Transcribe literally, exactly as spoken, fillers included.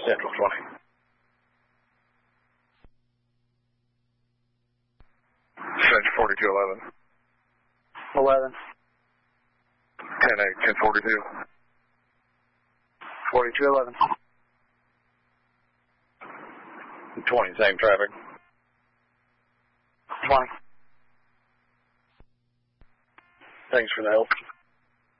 Central twenty. Central forty-two eleven. eleven. ten eight, ten forty-two. forty-two eleven. twenty, same traffic. twenty. Thanks for the help.